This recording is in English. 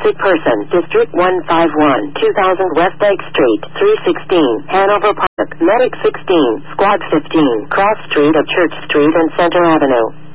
Sick person, District 151, 2000 Westlake Street, 316, Hanover Park, Medic 16, Squad 15, Cross Street of Church Street and Center Avenue.